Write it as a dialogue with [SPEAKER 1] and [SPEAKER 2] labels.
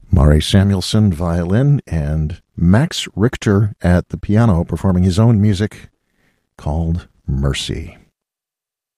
[SPEAKER 1] Mare Samuelson, violin, and Max Richter at the piano, performing his own music called Mercy.